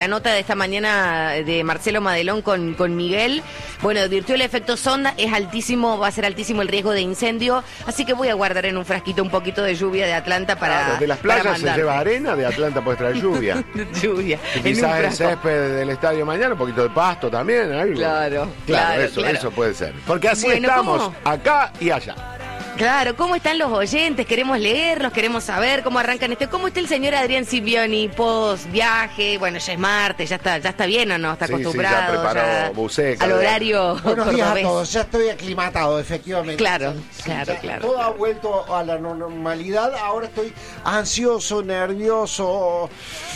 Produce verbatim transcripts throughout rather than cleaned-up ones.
La nota de esta mañana de Marcelo Madelón con, con Miguel, bueno, advirtió el efecto sonda, es altísimo, va a ser altísimo el riesgo de incendio, así que voy a guardar en un frasquito un poquito de lluvia de Atlanta para claro, de las playas se lleva arena, de Atlanta puedes traer lluvia. Lluvia. Quizás el césped del estadio mañana, un poquito de pasto también. Algo. Claro, claro, claro, eso, claro. eso puede ser. Porque así bueno, estamos, ¿cómo? acá y allá. Claro, ¿cómo están los oyentes? Queremos leerlos, queremos saber cómo arrancan este. ¿Cómo está el señor Adrián Sivioni post viaje? Bueno, ya es martes, ya está, ya está bien o no, está sí, acostumbrado. Sí, ya preparó ya buceca, al horario. Buenos días cordobés. a todos, ya estoy aclimatado, efectivamente. Claro, Sí, claro, ya claro. Todo ha vuelto a la normalidad, ahora estoy ansioso, nervioso.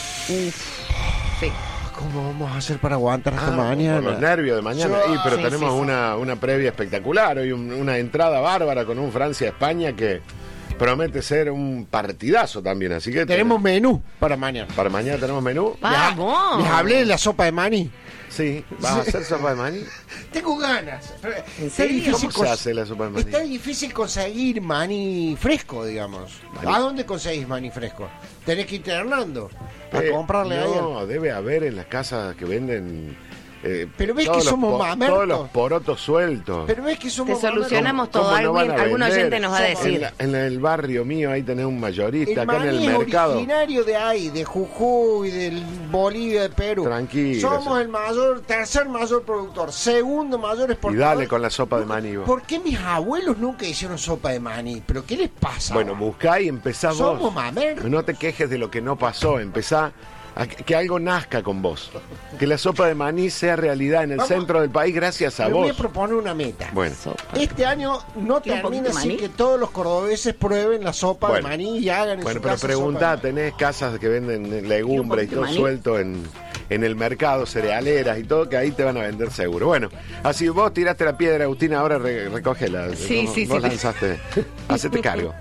Uf, sí. ¿Cómo vamos a hacer para aguantar hasta Ah, mañana? por los nervios de mañana. Yo- Y, pero Sí, tenemos sí, sí. Una, una previa espectacular. Hoy un- una entrada bárbara con un Francia-España que promete ser un partidazo también. Así que Tenemos menú para mañana. para mañana tenemos menú. Vamos. Les hablé de la sopa de maní. Sí, ¿vas a hacer sopa de maní? Tengo ganas. ¿En Está serio? difícil ¿Cómo se cons- hace la sopa de maní? Está difícil conseguir maní fresco, digamos. Maní. ¿A dónde conseguís maní fresco? Tenés que ir internando a Eh, comprarle a alguien. No, debe haber en las casas que venden. eh, Pero ves todos que los somos po- mamertos. Todos los porotos sueltos. Pero ves que somos Te solucionamos ¿Cómo- todo. cómo no Algún, van a algún vender? oyente nos va a Somos- decir. En, la- en el barrio mío ahí tenés un mayorista, El acá en maní el es mercado. originario de ahí, de Jujuy, del Bolivia, de Perú. Tranquilo, Somos sí. el mayor, tercer mayor productor, segundo mayor Y exportador. dale con la sopa de maní vos. ¿Por qué mis abuelos nunca hicieron sopa de maní? ¿Pero qué les pasa? Bueno, buscá y empezá Somos vos. mamertos. No te quejes de lo que no pasó, empezá a que que algo nazca con vos. Que la sopa de maní sea realidad en el Vamos. centro del país gracias a Me voy a vos. proponer una meta. Bueno, Sopa. Este año no ¿Tiene un poquito termina de sin maní? que todos los cordobeses prueben la sopa Bueno. de maní y hagan en bueno su pero casa preguntá, sopa de maní. tenés casas que venden legumbres y poquito todo de maní? suelto en, en el mercado, cerealeras y todo, que ahí te van a vender seguro. Bueno, así vos tiraste la piedra, Agustina, ahora re- recógela. Sí, Vos- sí, vos sí. lanzaste. Hacete cargo.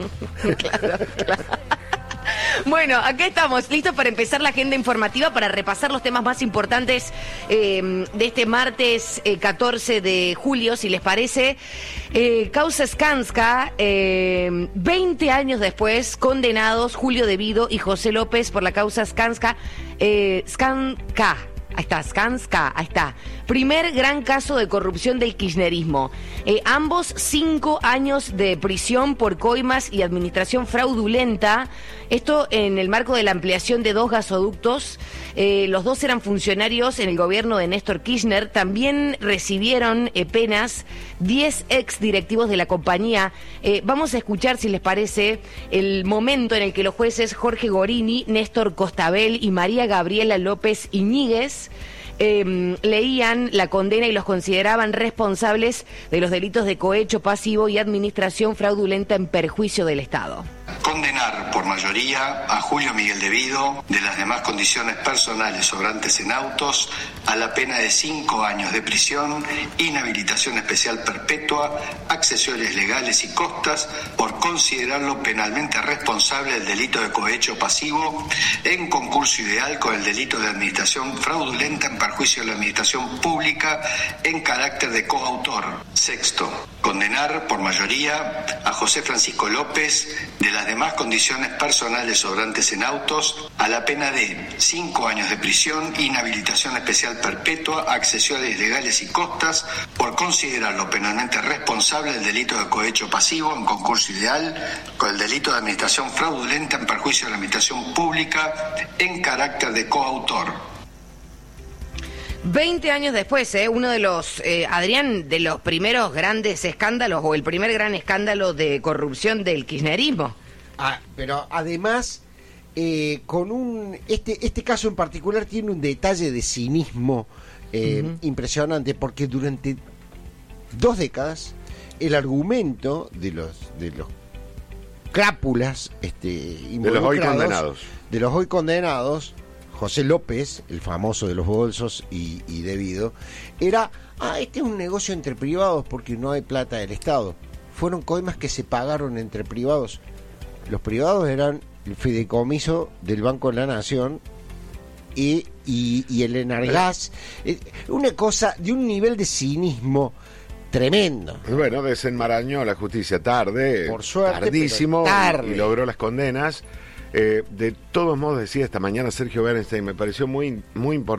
Bueno, acá estamos, listos para empezar la agenda informativa, para repasar los temas más importantes eh, de este martes eh, catorce de julio, si les parece. Eh, causa Skanska, eh, veinte años después, condenados Julio De Vido y José López por la causa Skanska. Eh, Skanska. Ahí está, Skanska, ahí está. Primer gran caso de corrupción del kirchnerismo. Eh, ambos cinco años de prisión por coimas y administración fraudulenta. Esto en el marco de la ampliación de dos gasoductos. Eh, los dos eran funcionarios en el gobierno de Néstor Kirchner. También recibieron eh, penas diez ex directivos de la compañía. Eh, vamos a escuchar, si les parece, el momento en el que los jueces Jorge Gorini, Néstor Costabel y María Gabriela López Iñiguez Eh, leían la condena y los consideraban responsables de los delitos de cohecho pasivo y administración fraudulenta en perjuicio del Estado. Condenar por mayoría a Julio Miguel De Vido, de las demás condiciones personales sobrantes en autos, a la pena de cinco años de prisión, inhabilitación especial perpetua, accesorios legales y costas, por considerarlo penalmente responsable del delito de cohecho pasivo en concurso ideal con el delito de administración fraudulenta en perjuicio de la administración pública en carácter de coautor. Sexto, condenar por mayoría a José Francisco López, de las demás condiciones personales sobrantes en autos, a la pena de cinco años de prisión, inhabilitación especial perpetua, accesorios legales y costas, por considerarlo penalmente responsable del delito de cohecho pasivo en concurso ideal con el delito de administración fraudulenta en perjuicio de la administración pública en carácter de coautor. Veinte años después, ¿eh? uno de los, eh, Adrián, de los primeros grandes escándalos o el primer gran escándalo de corrupción del kirchnerismo. Ah, pero además, eh, con un este este caso en particular tiene un detalle de cinismo eh, Ujú. impresionante, porque durante dos décadas el argumento de los de los crápulas este, De los hoy involucrados, condenados. de los hoy condenados, José López, el famoso de los bolsos, y, y De Vido, era, ah, este es un negocio entre privados porque no hay plata del Estado. Fueron coimas que se pagaron entre privados. Los privados eran el fideicomiso del Banco de la Nación y, y, y el Enargas. Eh, Una cosa de un nivel de cinismo tremendo. Bueno, desenmarañó la justicia tarde, Por suerte, tardísimo, pero tarde. y logró las condenas. Eh, de todos modos, decía esta mañana Sergio Bernstein, me pareció muy, muy importante.